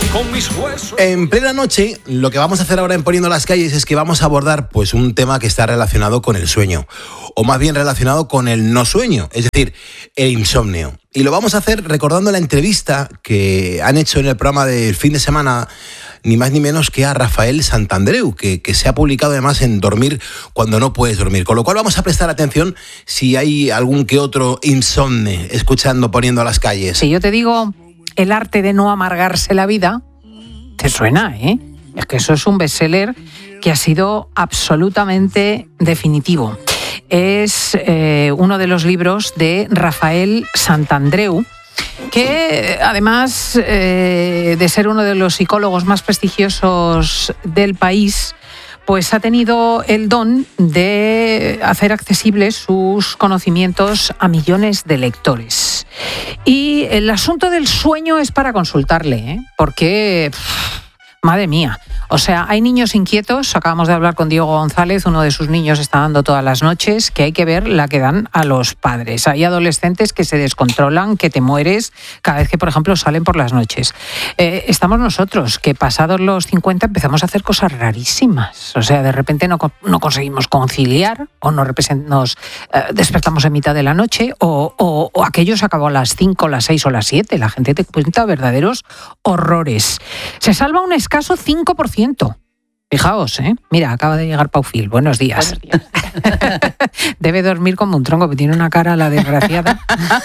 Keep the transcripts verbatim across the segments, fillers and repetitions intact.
con mis huesos. En plena noche, lo que vamos a hacer ahora en Poniendo las Calles es que vamos a abordar pues un tema que está relacionado con el sueño, o más bien relacionado con el no sueño, es decir, el insomnio. Y lo vamos a hacer recordando la entrevista que han hecho en el programa del fin de semana, ni más ni menos que a Rafael Santandreu, que, que se ha publicado además en Dormir cuando no puedes dormir. Con lo cual vamos a prestar atención si hay algún que otro insomne escuchando Poniendo las Calles. Si yo te digo el arte de no amargarse la vida, te suena, ¿eh? Es que eso es un bestseller que ha sido absolutamente definitivo. Es eh, uno de los libros de Rafael Santandreu, que además eh, de ser uno de los psicólogos más prestigiosos del país, pues ha tenido el don de hacer accesibles sus conocimientos a millones de lectores. Y el asunto del sueño es para consultarle, ¿eh? Porque, pff, madre mía, o sea, hay niños inquietos. Acabamos de hablar con Diego González, uno de sus niños está dando todas las noches, que hay que ver la que dan a los padres. Hay adolescentes que se descontrolan, que te mueres cada vez que, por ejemplo, salen por las noches. Eh, estamos nosotros, que pasados los cincuenta empezamos a hacer cosas rarísimas. O sea, de repente no, no conseguimos conciliar, o nos, nos eh, despertamos en mitad de la noche, o, o, o aquello se acabó a las cinco, las seis o las siete. La gente te cuenta verdaderos horrores. Se salva un escaso cinco por ciento. Fijaos, ¿eh? Mira, acaba de llegar Paufil. Buenos días. Buenos días. Debe dormir como un tronco, que tiene una cara la desgraciada.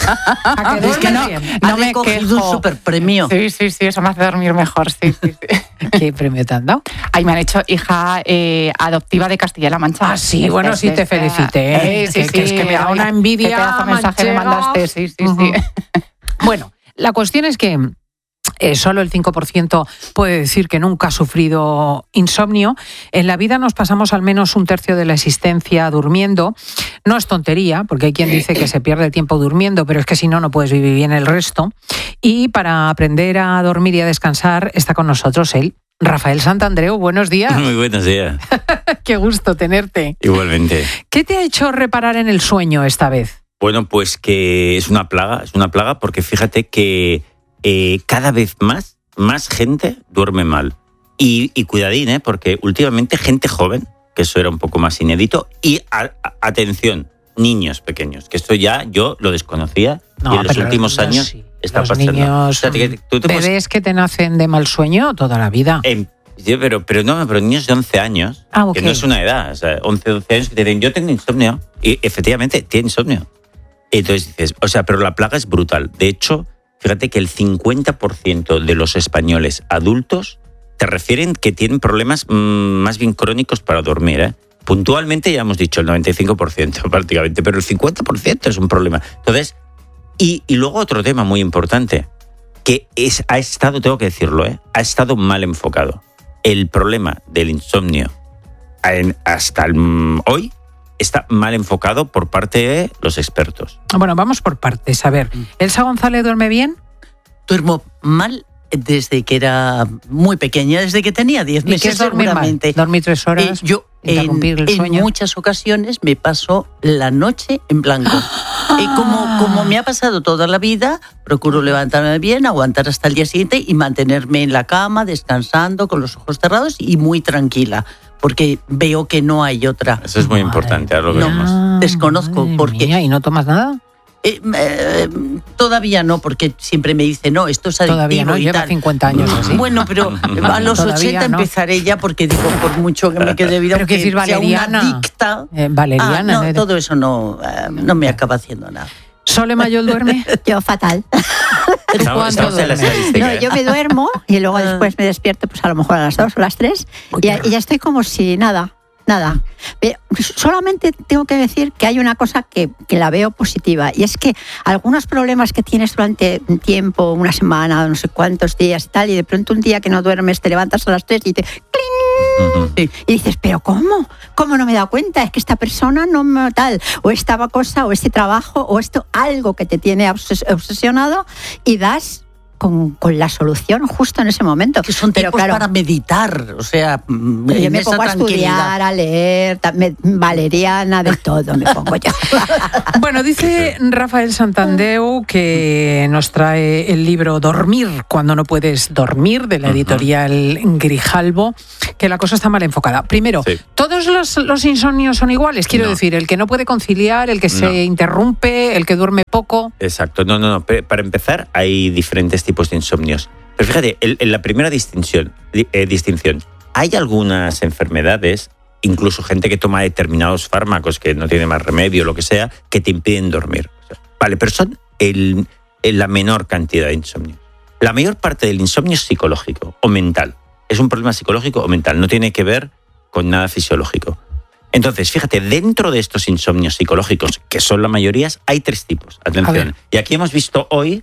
¿A que Es que no, bien? no No me me cogido quejo. un super premio. Sí, sí, sí, eso me hace dormir mejor, sí, sí, sí. ¿Qué premio te han dado? Ahí me han hecho hija eh, adoptiva de Castilla-La Mancha. Ah, sí, bueno, Este, sí te este, felicité. eh, sí, que, sí, que es que me da una envidia. Qué pedazo de mensaje me manchega. mandaste, sí, sí, Ujú. sí. Bueno, la cuestión es que Eh, solo el cinco por ciento puede decir que nunca ha sufrido insomnio. En la vida nos pasamos al menos un tercio de la existencia durmiendo. No es tontería, porque hay quien dice que se pierde el tiempo durmiendo, pero es que si no, no puedes vivir bien el resto. Y para aprender a dormir y a descansar está con nosotros él, Rafael Santandreu. Buenos días. Muy buenos días. Qué gusto tenerte. Igualmente. ¿Qué te ha hecho reparar en el sueño esta vez? Bueno, pues que es una plaga, es una plaga porque fíjate que eh, cada vez más, más gente duerme mal. Y, y cuidadín, ¿eh? Porque últimamente gente joven, que eso era un poco más inédito, y a, a, atención, niños pequeños, que esto ya yo lo desconocía No, y en los pero últimos los- años sí. está Los pasando. niños, O sea, que tú te puedes- bebés que te nacen de mal sueño toda la vida. Eh, sí, pero, pero no, pero niños de once años, Ah, ok. que no es una edad, o sea, once, doce años que te dicen, yo tengo insomnio, y efectivamente tiene insomnio. Entonces dices, o sea, pero la plaga es brutal. De hecho, fíjate que el cincuenta por ciento de los españoles adultos te refieren que tienen problemas mmm, más bien crónicos para dormir, ¿eh? Puntualmente ya hemos dicho el noventa y cinco por ciento prácticamente, pero el cincuenta por ciento es un problema. Entonces, y, y luego otro tema muy importante, que es, ha estado, tengo que decirlo, ¿eh? ha estado mal enfocado. El problema del insomnio en, hasta el, hoy está mal enfocado por parte de los expertos. Bueno, vamos por partes. A ver, ¿Elsa González duerme bien? Duermo mal desde que era muy pequeña, desde que tenía diez ¿Y qué meses es dormir mal? seguramente. ¿Dormir tres horas? Eh, yo en, ¿Interrumpir el en sueño? muchas ocasiones me paso la noche en blanco. Y como, como me ha pasado toda la vida, procuro levantarme bien, aguantar hasta el día siguiente y mantenerme en la cama, descansando, con los ojos cerrados y muy tranquila, porque veo que no hay otra. Eso es muy Madre importante, ahora lo No, veremos. Ah, desconozco madre porque- mía, ¿y no tomas nada? Eh, eh, todavía no, porque siempre me dice, no, esto es adictivo Todavía no, y lleva tal. cincuenta años o así. Bueno, pero a los Todavía ochenta no. empezaré ya, porque digo, por mucho que me quede de vida, Pero que aunque decir sea una valeriana. adicta, Eh, valeriana. ah, no, ¿no? todo eso no, eh, no me acaba haciendo nada. ¿Sole Mayol duerme? Yo fatal. Estamos, ¿Cuándo estamos en la duermes? estadística, No, ¿eh? yo me duermo y luego después me despierto, pues a lo mejor a las dos o las tres, Uy, y, qué ya- y ya estoy como si nada, nada. Pero solamente tengo que decir que hay una cosa que, que la veo positiva, y es que algunos problemas que tienes durante un tiempo, una semana, no sé cuántos días y tal, y de pronto un día que no duermes te levantas a las tres y te... Ujú. Y dices, pero ¿cómo? ¿Cómo no me he dado cuenta? Es que esta persona no me tal, o esta cosa, o este trabajo, o esto, algo que te tiene obses- obsesionado, y das con, con la solución justo en ese momento. Que son Pero tiempos claro, para meditar, o sea, yo en me esa pongo a tranquilidad. estudiar, a leer, ta- me- valeriana, de todo me pongo yo. Bueno, dice Rafael Santandeu que nos trae el libro Dormir cuando no puedes dormir, de la editorial Grijalbo, que la cosa está mal enfocada. Primero, Sí. ¿todos los, los insomnios son iguales? Quiero No. decir, el que no puede conciliar, el que se No. interrumpe, el que duerme poco. Exacto, no, no, no. Pe- Para empezar, hay diferentes tipos de insomnios. Pero fíjate, el- en la primera distinción, di- eh, distinción, hay algunas enfermedades, incluso gente que toma determinados fármacos que no tiene más remedio, lo que sea, que te impiden dormir. O sea, vale, pero son el, el- la menor cantidad de insomnio. La mayor parte del insomnio es psicológico o mental. Es un problema psicológico o mental, no tiene que ver con nada fisiológico. Entonces, fíjate, dentro de estos insomnios psicológicos, que son la mayoría, hay tres tipos. A Atención. ver. Y aquí hemos visto hoy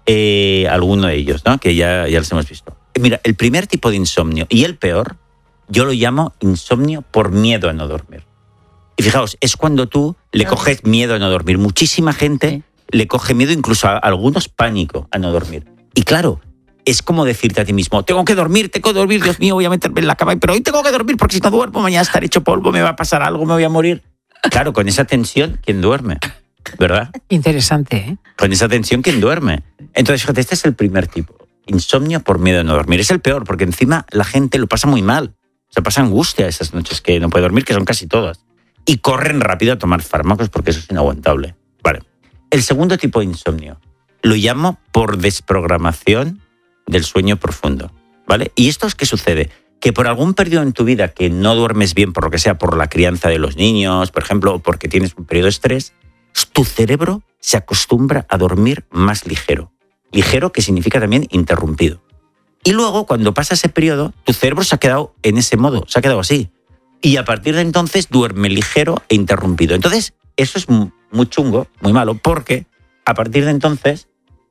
eh, alguno de ellos, ¿no? Que ya, ya los hemos visto. Mira, el primer tipo de insomnio y el peor, yo lo llamo insomnio por miedo a no dormir. Y fijaos, es cuando tú le coges miedo a no dormir. Muchísima gente Sí. le coge miedo, incluso a algunos pánico a no dormir. Y claro, es como decirte a ti mismo, tengo que dormir, tengo que dormir, Dios mío, voy a meterme en la cama, pero hoy tengo que dormir porque si no duermo mañana estaré hecho polvo, me va a pasar algo, me voy a morir. Claro, con esa tensión, ¿quién duerme? ¿Verdad? Interesante, ¿eh? Con esa tensión, ¿quién duerme? Entonces, fíjate, este es el primer tipo. Insomnio por miedo a no dormir. Es el peor, porque encima la gente lo pasa muy mal. Se pasa angustia esas noches que no puede dormir, que son casi todas. Y corren rápido a tomar fármacos porque eso es inaguantable. Vale. El segundo tipo de insomnio lo llamo por desprogramación del sueño profundo. ¿Vale? ¿Y esto es qué sucede? Que por algún periodo en tu vida que no duermes bien, por lo que sea, por la crianza de los niños, por ejemplo, o porque tienes un periodo de estrés, tu cerebro se acostumbra a dormir más ligero. Ligero que significa también interrumpido. Y luego, cuando pasa ese periodo, tu cerebro se ha quedado en ese modo, se ha quedado así. Y a partir de entonces duerme ligero e interrumpido. Entonces, eso es muy chungo, muy malo, porque a partir de entonces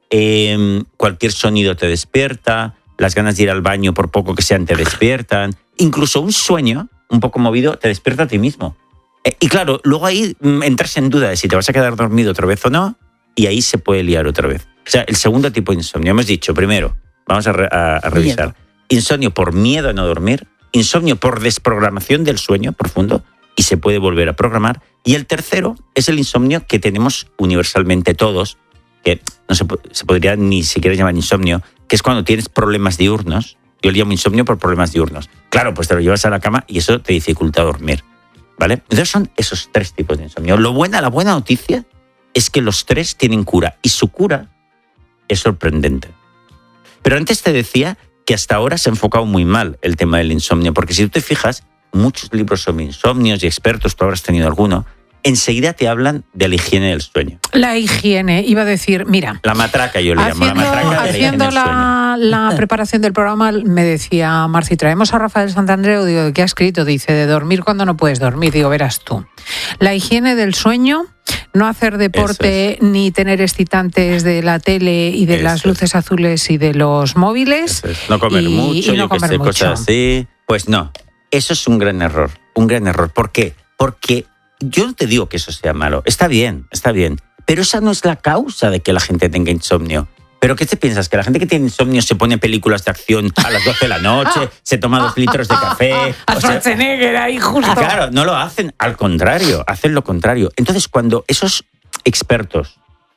eh, cualquier sonido te despierta, las ganas de ir al baño por poco que sean te despiertan, incluso un sueño un poco movido te despierta a ti mismo. Eh, y claro, luego ahí mm, entras en duda de si te vas a quedar dormido otra vez o no, y ahí se puede liar otra vez. O sea, el segundo tipo de insomnio, hemos dicho, primero, vamos a, re- a- a revisar. Miedo. Insomnio por miedo a no dormir, insomnio por desprogramación del sueño profundo, y se puede volver a programar. Y el tercero es el insomnio que tenemos universalmente todos, que no se, po- se podría ni siquiera llamar insomnio, que es cuando tienes problemas diurnos. Yo le llamo insomnio por problemas diurnos. Claro, pues te lo llevas a la cama y eso te dificulta dormir, ¿vale? Entonces son esos tres tipos de insomnio. Lo buena, la buena noticia es que los tres tienen cura, y su cura es sorprendente. Pero antes te decía que hasta ahora se ha enfocado muy mal el tema del insomnio, porque si tú te fijas, muchos libros sobre insomnios y expertos, tú habrás tenido alguno, enseguida te hablan de la higiene del sueño. La higiene, iba a decir, mira, La matraca, yo le llamo, la haciendo, matraca de la higiene haciendo del sueño. la, la preparación del programa, me decía Marci, traemos a Rafael Santandreu, digo, ¿qué ha escrito? Dice, de dormir cuando no puedes dormir. Digo, verás tú. La higiene del sueño, no hacer deporte ni tener excitantes de la tele y de Eso las es. luces azules y de los móviles. Eso es. No comer y- mucho, y no yo que comer sé, mucho. cosas así. Pues no, eso es un gran error, un gran error. ¿Por qué? Porque yo no te digo que eso sea malo, está bien, está bien, pero esa no es la causa de que la gente tenga insomnio. ¿Pero qué te piensas? ¿Que la gente que tiene insomnio se pone películas de acción a las doce de la noche, se toma dos litros de café? A O sea, Schwarzenegger ahí justo. claro, no lo hacen, al contrario, hacen lo contrario. Entonces, cuando esos expertos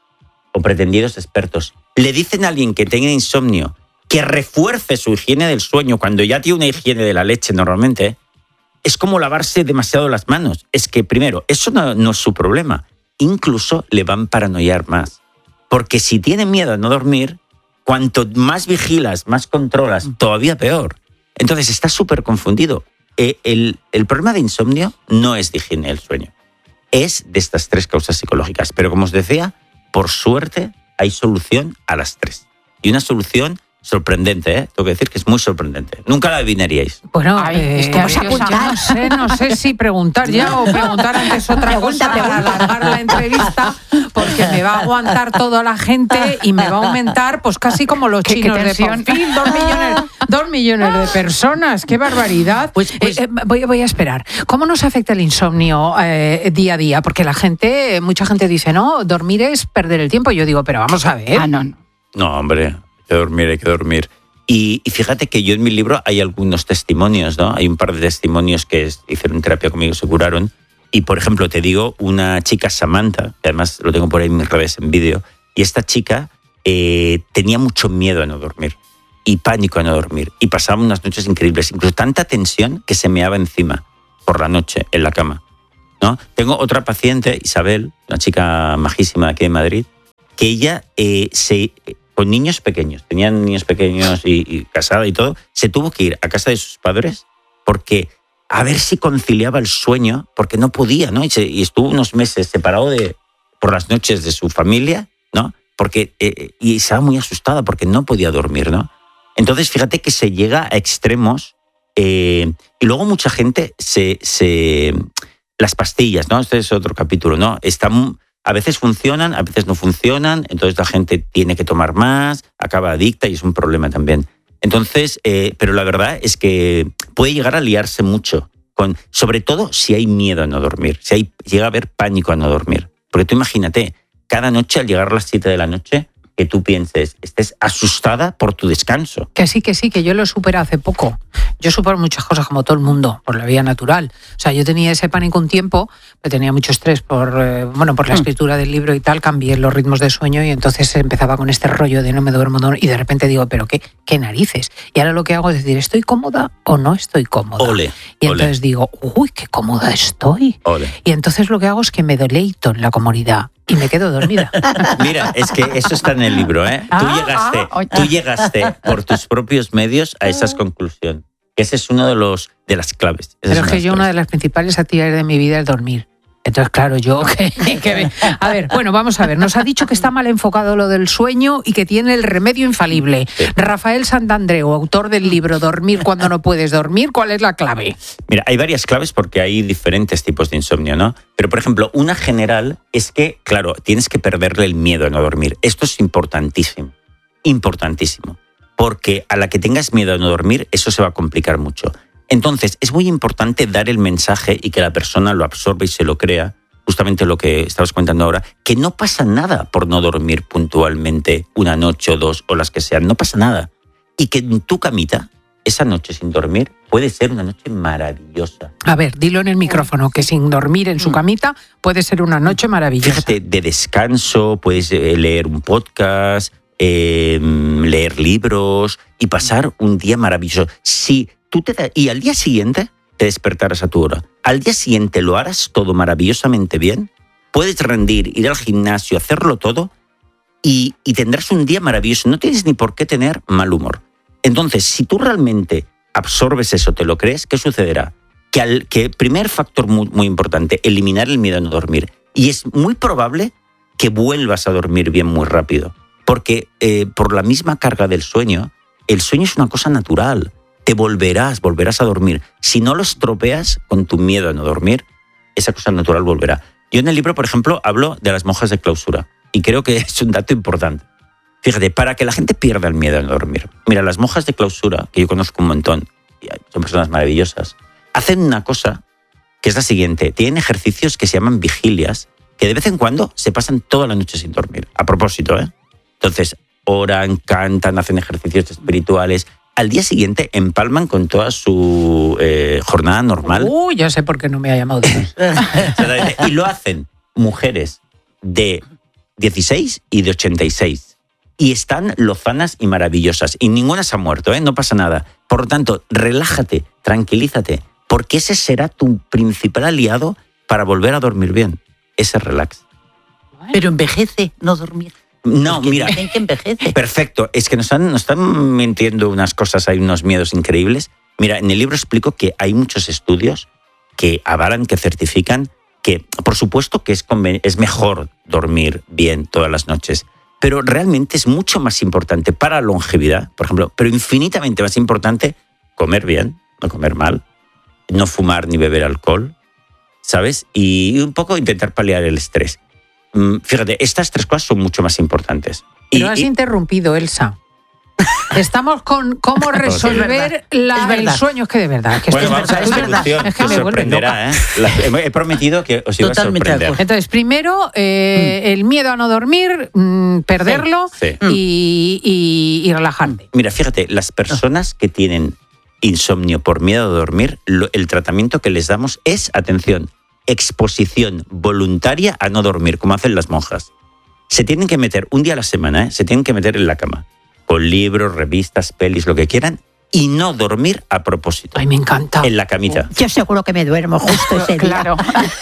o pretendidos expertos le dicen a alguien que tenga insomnio que refuerce su higiene del sueño cuando ya tiene una higiene de la leche normalmente, es como lavarse demasiado las manos. Es que, primero, eso no, no es su problema. Incluso le van a paranoiar más. Porque si tiene miedo a no dormir, cuanto más vigilas, más controlas, todavía peor. Entonces está súper confundido. Eh, el, el problema de insomnio no es de higiene del sueño. Es de estas tres causas psicológicas. Pero como os decía, por suerte hay solución a las tres. Y una solución sorprendente, ¿eh? Tengo que decir que es muy sorprendente. Nunca la adivinaríais. Bueno, Ay, eh, estamos yo apuntados. no sé, no sé si preguntar ya o preguntar antes otra Pregunta, cosa para pregunta. alargar la entrevista, porque me va a aguantar toda la gente y me va a aumentar, pues casi como los Qué- qué chinos de tensión. Pamplín, dos millones, dos millones de personas, qué barbaridad. Pues- pues- Eh, eh, voy, voy a esperar. ¿Cómo nos afecta el insomnio eh, día a día? Porque la gente, mucha gente dice, no, dormir es perder el tiempo. Yo digo, pero vamos a ver. Ah, no, no. No, hombre, que dormir, hay que dormir. Y, y fíjate que yo en mi libro hay algunos testimonios, ¿no? Hay un par de testimonios que es, hicieron terapia conmigo, se curaron. Y, por ejemplo, te digo, una chica, Samantha, que además lo tengo por ahí en mis redes en vídeo, y esta chica eh, tenía mucho miedo a no dormir y pánico a no dormir. Y pasaba unas noches increíbles, incluso tanta tensión que se meaba encima por la noche en la cama, ¿no? Tengo otra paciente, Isabel, una chica majísima aquí en Madrid, que ella eh, se... con niños pequeños, tenían niños pequeños y, y casada y todo, se tuvo que ir a casa de sus padres porque a ver si conciliaba el sueño, porque no podía, ¿no? Y, se, y estuvo unos meses separado de, por las noches de su familia, ¿no? Porque, eh, y estaba muy asustada porque no podía dormir, ¿no? Entonces, fíjate que se llega a extremos eh, y luego mucha gente se, se... Las pastillas, ¿no? Este es otro capítulo, ¿no? Están... A veces funcionan, a veces no funcionan, entonces la gente tiene que tomar más, acaba adicta y es un problema también. Entonces, eh, pero la verdad es que puede llegar a liarse mucho, con, sobre todo si hay miedo a no dormir, si hay, llega a haber pánico a no dormir. Porque tú imagínate, cada noche al llegar a las siete de la noche, que tú pienses, estés asustada por tu descanso. Que sí, que sí, que yo lo superé hace poco. Yo supero muchas cosas como todo el mundo, por la vía natural. O sea, yo tenía ese pánico un tiempo, pero tenía mucho estrés por, eh, bueno, por la escritura del libro y tal, cambié los ritmos de sueño y entonces empezaba con este rollo de no me duermo, no, y de repente digo, pero qué, qué narices. Y ahora lo que hago es decir, ¿estoy cómoda o no estoy cómoda? Ole, y ole. entonces digo, uy, qué cómoda estoy. Ole. Y entonces lo que hago es que me deleito en la comodidad y me quedo dormida. Mira, es que eso está en el libro, ¿eh? Tú Ah, llegaste, ah, oye. tú llegaste por tus propios medios a esa conclusión. Ese es uno de los de las claves. Esa Pero es que las yo una de claves. las principales actividades de mi vida es dormir. Entonces, claro, yo que, que- A ver, bueno, vamos a ver. Nos ha dicho que está mal enfocado lo del sueño y que tiene el remedio infalible. Sí. Rafael Santandreu, autor del libro Dormir cuando no puedes dormir, ¿cuál es la clave? Mira, hay varias claves porque hay diferentes tipos de insomnio, ¿no? Pero, por ejemplo, una general es que, claro, tienes que perderle el miedo a no dormir. Esto es importantísimo, importantísimo. Porque a la que tengas miedo a no dormir, eso se va a complicar mucho. Entonces, es muy importante dar el mensaje y que la persona lo absorba y se lo crea, justamente lo que estabas comentando ahora, que no pasa nada por no dormir puntualmente una noche o dos o las que sean, no pasa nada. Y que en tu camita, esa noche sin dormir, puede ser una noche maravillosa. A ver, dilo en el micrófono, que sin dormir en su camita puede ser una noche maravillosa. Fíjate, de descanso, puedes eh, leer un podcast, eh, leer libros y pasar un día maravilloso. Si tú te da- y al día siguiente te despertarás a tu hora. Al día siguiente lo harás todo maravillosamente bien, puedes rendir, ir al gimnasio, hacerlo todo y, y tendrás un día maravilloso. No tienes ni por qué tener mal humor. Entonces, si tú realmente absorbes eso, te lo crees, ¿qué sucederá? Que, al, que primer factor muy, muy importante, eliminar el miedo a no dormir. Y es muy probable que vuelvas a dormir bien muy rápido. Porque eh, por la misma carga del sueño, el sueño es una cosa natural. Te volverás, volverás a dormir. Si no lo estropeas con tu miedo a no dormir, esa cosa natural volverá. Yo en el libro, por ejemplo, hablo de las monjas de clausura. Y creo que es un dato importante. Fíjate, para que la gente pierda el miedo a no dormir. Mira, las monjas de clausura, que yo conozco un montón, y son personas maravillosas, hacen una cosa que es la siguiente. Tienen ejercicios que se llaman vigilias, que de vez en cuando se pasan toda la noche sin dormir. A propósito, ¿eh? Entonces, oran, cantan, hacen ejercicios espirituales. Al día siguiente empalman con toda su eh, jornada normal. Uy, ya sé por qué no me ha llamado Dios. Y lo hacen mujeres de dieciséis y de ochenta y seis. Y están lozanas y maravillosas. Y ninguna se ha muerto, ¿eh? No pasa nada. Por lo tanto, relájate, tranquilízate, porque ese será tu principal aliado para volver a dormir bien. Ese relax. Pero envejece no dormir. No, Porque mira. dicen que envejece. Perfecto. Es que nos están, nos están mintiendo unas cosas, hay unos miedos increíbles. Mira, en el libro explico que hay muchos estudios que avalan, que certifican que, por supuesto, que es, conven- es mejor dormir bien todas las noches, pero realmente es mucho más importante para la longevidad, por ejemplo, pero infinitamente más importante comer bien, no comer mal, no fumar ni beber alcohol, ¿sabes? Y un poco intentar paliar el estrés. Mm, Fíjate, estas tres cosas son mucho más importantes. Y- Pero has y- interrumpido, Elsa. Estamos con cómo resolver Es la, el verdad. sueño. Es que de verdad, es que Bueno, esto vamos a la es verdad. solución, Es que que me vuelve sorprenderá, loca. ¿eh? La- he prometido que os iba a Totalmente de sorprender. acuerdo. Entonces, primero, eh, el miedo a no dormir, mm, perderlo Sí, sí. Y, y- y relajarte. Mira, fíjate, las personas que tienen insomnio por miedo a dormir, lo- el tratamiento que les damos es, atención, exposición voluntaria a no dormir, como hacen las monjas. Se tienen que meter un día a la semana, ¿eh? Se tienen que meter en la cama, con libros, revistas, pelis, lo que quieran, y no dormir a propósito, Ay, me encanta. en la camita. Yo seguro que me duermo justo ese día. Claro.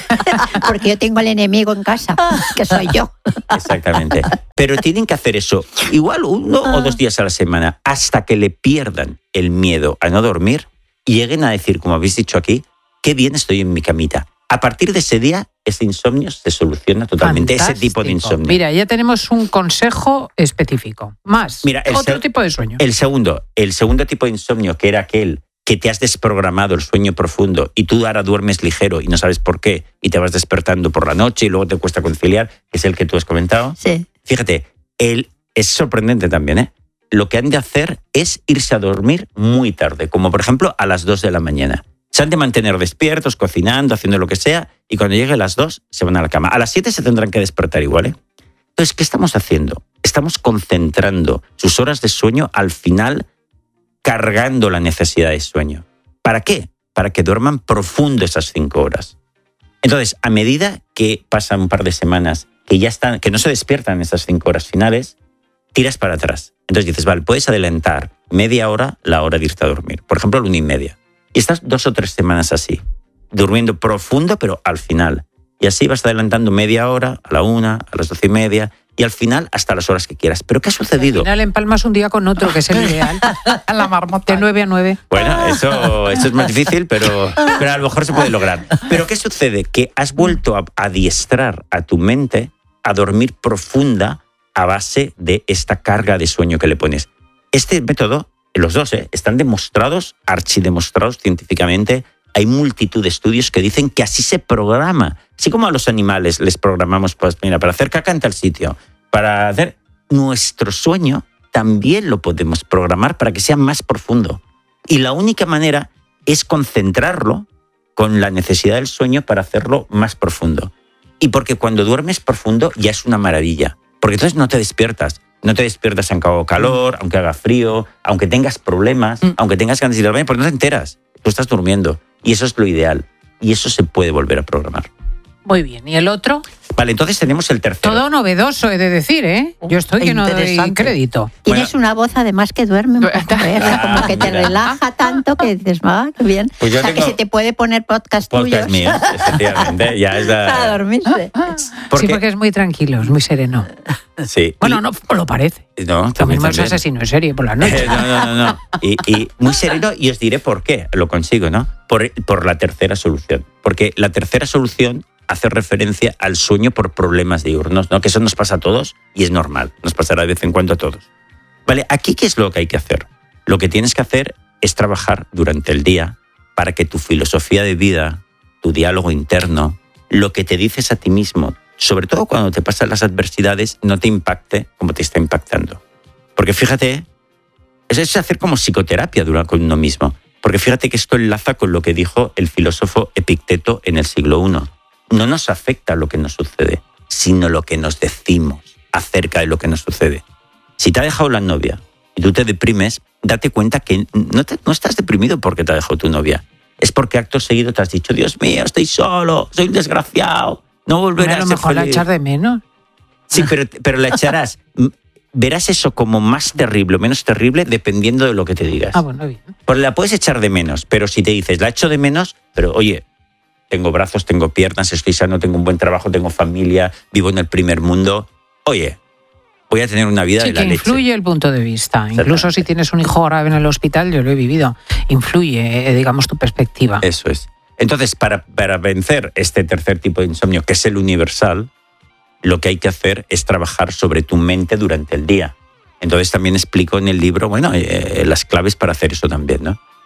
Porque yo tengo al enemigo en casa, que soy yo. Exactamente. Pero tienen que hacer eso igual uno o dos días a la semana hasta que le pierdan el miedo a no dormir y lleguen a decir, como habéis dicho aquí, qué bien estoy en mi camita. A partir de ese día, ese insomnio se soluciona totalmente, ese tipo de Fantástico. insomnio. Mira, ya tenemos un consejo específico. Más. Mira, el Otro ser- tipo de sueño. El segundo, el segundo tipo de insomnio, que era aquel que te has desprogramado el sueño profundo y tú ahora duermes ligero y no sabes por qué y te vas despertando por la noche y luego te cuesta conciliar, que es el que tú has comentado. Sí. Fíjate, el, es sorprendente también, ¿eh? Lo que han de hacer es irse a dormir muy tarde, como por ejemplo a las dos de la mañana. Se han de mantener despiertos, cocinando, haciendo lo que sea, y cuando llegue a las dos se van a la cama. A las siete se tendrán que despertar igual, ¿eh? Entonces, ¿qué estamos haciendo? Estamos concentrando sus horas de sueño al final, cargando la necesidad de sueño. ¿Para qué? Para que duerman profundo esas cinco horas. Entonces, a medida que pasan un par de semanas que ya están, que no se despiertan en esas cinco horas finales, tiras para atrás. Entonces dices, vale, puedes adelantar media hora la hora de irte a dormir. Por ejemplo, a la una y media. Y estás dos o tres semanas así, durmiendo profundo, pero al final. Y así vas adelantando media hora, a la una, a las doce y media, y al final hasta las horas que quieras. ¿Pero qué ha sucedido? Al final empalmas un día con otro, que es el ideal. A la marmota. De nueve a nueve. Bueno, eso, eso es más difícil, pero, pero a lo mejor se puede lograr. Pero ¿qué sucede? Que has vuelto a adiestrar a tu mente a dormir profunda a base de esta carga de sueño que le pones. Este método, los dos, ¿eh? están demostrados, archidemostrados científicamente. Hay multitud de estudios que dicen que así se programa. Así como a los animales les programamos, pues mira, para hacer caca en tal sitio, para hacer nuestro sueño, también lo podemos programar para que sea más profundo. Y la única manera es concentrarlo con la necesidad del sueño para hacerlo más profundo. Y porque cuando duermes profundo ya es una maravilla. Porque entonces no te despiertas. No te despiertas aunque haga calor, aunque haga frío, aunque tengas problemas, mm. aunque tengas ganas de ir al baño, porque no te enteras. Tú estás durmiendo. Y eso es lo ideal. Y eso se puede volver a programar. Muy bien. ¿Y el otro? Vale, entonces tenemos el tercero. Todo novedoso, he de decir, ¿eh? Yo estoy que no doy crédito. Tienes Bueno. una voz además que duerme un poco, ¿eh? O sea, como que te Mira. relaja tanto que dices, ah, qué bien. Pues yo o sea, tengo que se te puede poner podcast, Podcast tuyos míos, efectivamente. Ya es la... para dormirse. Porque, Sí, porque es muy tranquilo, es muy sereno. sí. Bueno, Y- no lo parece. No, Lo también, mismo es también. asesino en serie por la noche. Eh, no, no, no, no. Y, y muy sereno, y os diré por qué lo consigo, ¿no? Por, por la tercera solución. Porque la tercera solución hace referencia al sueño por problemas diurnos, ¿no? Que eso nos pasa a todos y es normal, nos pasará de vez en cuando a todos. Vale, aquí ¿qué es lo que hay que hacer? Lo que tienes que hacer es trabajar durante el día para que tu filosofía de vida, tu diálogo interno, lo que te dices a ti mismo, sobre todo cuando te pasan las adversidades, no te impacte como te está impactando. Porque fíjate, es, es hacer como psicoterapia dura con uno mismo. Porque fíjate que esto enlaza con lo que dijo el filósofo Epicteto en el siglo primero. No nos afecta lo que nos sucede, sino lo que nos decimos acerca de lo que nos sucede. Si te ha dejado la novia y tú te deprimes, date cuenta que no, te, no estás deprimido porque te ha dejado tu novia. Es porque acto seguido te has dicho, Dios mío, estoy solo, soy un desgraciado, no volveré A a lo ser mejor la feliz. echar de menos. Sí, pero, pero la echarás. Verás eso como más terrible o menos terrible dependiendo de lo que te digas. Ah, bueno, bien. Porque la puedes echar de menos, pero si te dices, la echo de menos, pero oye, tengo brazos, tengo piernas, estoy sano, tengo un buen trabajo, tengo familia, vivo en el primer mundo. Oye, voy a tener una vida Sí, de la que leche. influye el punto de vista. Incluso Exactamente. si tienes un hijo grave en el hospital, yo lo he vivido, influye, eh, digamos, tu perspectiva. Eso es. Entonces, para, para vencer este tercer tipo de insomnio, que es el universal, lo que hay que hacer es trabajar sobre tu mente durante el día. Entonces también explico en el libro, bueno, eh, las claves para hacer eso también, ¿no?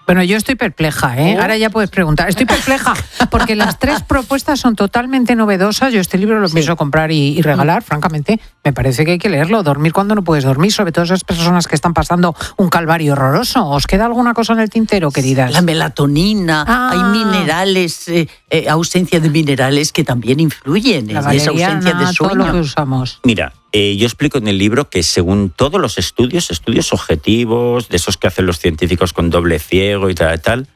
Bueno, yo estoy perpleja, ¿eh? Ahora ya puedes preguntar. Estoy perpleja porque las tres propuestas son totalmente novedosas. Yo este libro lo Sí. pienso comprar y, y regalar, francamente. Me parece que hay que leerlo. Dormir cuando no puedes dormir, sobre todo esas personas que están pasando un calvario horroroso. ¿Os queda alguna cosa en el tintero, queridas? La melatonina, Ah. hay minerales, eh, eh, ausencia de minerales que también influyen La en esa ausencia valeriana, de todo lo que sueño. usamos. Mira, eh, yo explico en el libro que según todos los estudios, estudios objetivos, de esos que hacen los científicos con doble ciego y tal, y tal,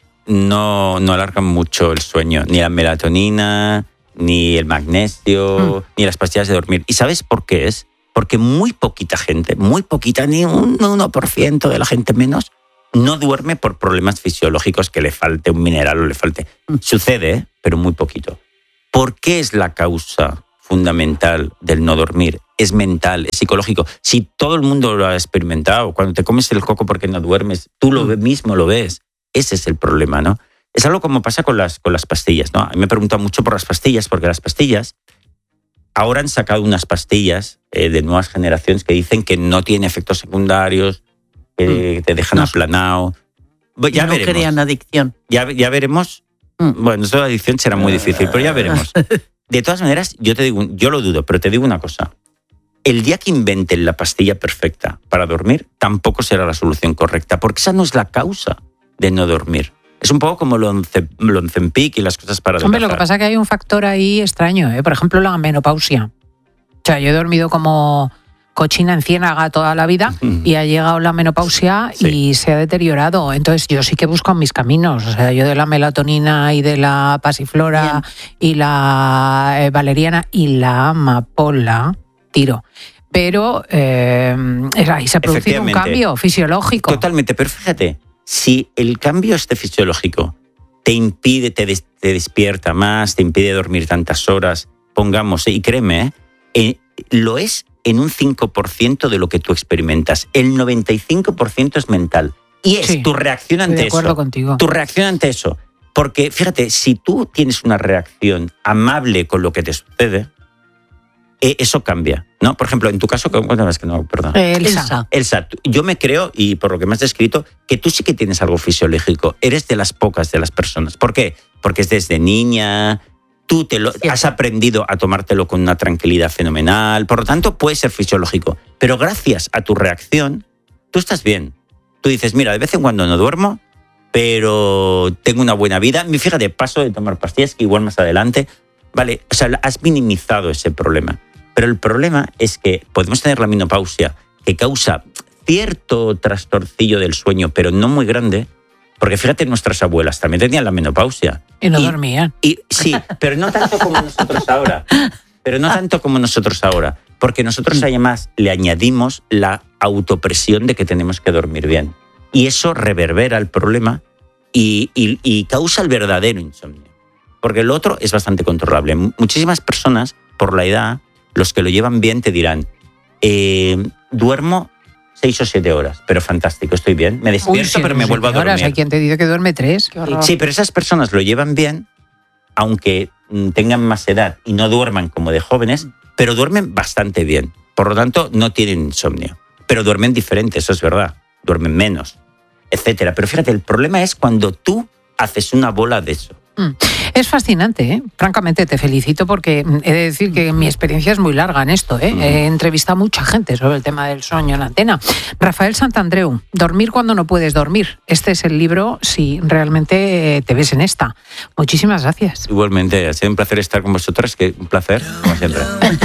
no, no alargan mucho el sueño, ni la melatonina, ni el magnesio, ni las pastillas de dormir. ¿Y sabes por qué es? Porque muy poquita gente, muy poquita, ni un uno por ciento de la gente menos, no duerme por problemas fisiológicos, que le falte un mineral o le falte. Sucede, ¿eh? Pero muy poquito. ¿Por qué es la causa fundamental del no dormir? Es mental, es psicológico. Si todo el mundo lo ha experimentado, cuando te comes el coco porque no duermes, tú lo mismo lo ves. Ese es el problema, ¿no? Es algo como pasa con las, con las pastillas, ¿no? A mí me preguntan mucho por las pastillas, porque las pastillas, ahora han sacado unas pastillas eh, de nuevas generaciones que dicen que no tienen efectos secundarios, que mm. te dejan no, aplanado. Ya no veremos. crean adicción. Ya, ya veremos. Mm. Bueno, esto de adicción será muy difícil, pero ya veremos. De todas maneras, yo te digo, yo lo dudo, pero te digo una cosa. El día que inventen la pastilla perfecta para dormir, tampoco será la solución correcta, porque esa no es la causa de no dormir. Es un poco como lo Ozempic y las cosas para Hombre, adelgazar. lo que pasa es que hay un factor ahí extraño, ¿eh? Por ejemplo, la menopausia. O sea, yo he dormido como cochina en ciénaga toda la vida y ha llegado la menopausia sí. y se ha deteriorado. Entonces yo sí que busco mis caminos. O sea, yo de la melatonina y de la pasiflora Bien. y la eh, valeriana y la amapola tiro. Pero eh, ahí se ha producido un cambio fisiológico. Totalmente, pero fíjate, si el cambio este fisiológico te impide, te, des, te despierta más, te impide dormir tantas horas, pongamos, y créeme, eh, lo es en un cinco por ciento de lo que tú experimentas. El noventa y cinco por ciento es mental. Y es sí, tu reacción ante estoy de acuerdo eso. Contigo. Tu reacción ante eso. Porque, fíjate, si tú tienes una reacción amable con lo que te sucede, eh, eso cambia, ¿no? Por ejemplo, en tu caso, ¿cuántas veces que no? Perdón. Elsa. Elsa, yo me creo, y por lo que me has descrito, que tú sí que tienes algo fisiológico. Eres de las pocas de las personas. ¿Por qué? Porque es desde niña, tú te lo, has aprendido a tomártelo con una tranquilidad fenomenal, por lo tanto puede ser fisiológico. Pero gracias a tu reacción, tú estás bien. Tú dices, mira, de vez en cuando no duermo, pero tengo una buena vida. Fíjate, paso de tomar pastillas, que igual más adelante, vale, o sea, has minimizado ese problema. Pero el problema es que podemos tener la menopausia, que causa cierto trastorcillo del sueño, pero no muy grande, porque fíjate, nuestras abuelas también tenían la menopausia. Y no y, dormían. Y, sí, pero no tanto como nosotros ahora. Pero no tanto como nosotros ahora. Porque nosotros además le añadimos la autopresión de que tenemos que dormir bien. Y eso reverbera el problema y, y, y causa el verdadero insomnio. Porque el otro es bastante controlable. Muchísimas personas, por la edad, los que lo llevan bien te dirán, eh, duermo seis o siete horas, pero fantástico, estoy bien. Me despierto, Uy, pero me vuelvo a dormir. Horas. Hay quien te dice que duerme tres. Sí, pero esas personas lo llevan bien, aunque tengan más edad y no duerman como de jóvenes, pero duermen bastante bien. Por lo tanto, no tienen insomnio. Pero duermen diferente, eso es verdad. Duermen menos, etcétera. Pero fíjate, el problema es cuando tú haces una bola de eso. Es fascinante, ¿eh? Francamente te felicito porque he de decir que mi experiencia es muy larga en esto, ¿eh? He entrevistado a mucha gente sobre el tema del sueño en la antena. Rafael Santandreu, Dormir cuando no puedes dormir. Este es el libro si realmente te ves en esta. Muchísimas gracias. Igualmente, ha sido un placer estar con vosotras, que un placer, como siempre.